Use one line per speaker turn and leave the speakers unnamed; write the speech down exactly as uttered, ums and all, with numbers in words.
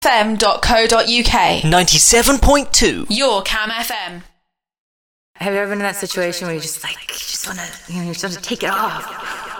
F M dot co dot U K.
ninety-seven point two.
Your Cam F M.
Have you ever been in that situation where you just like, you just want to, you know, you just want to take it off?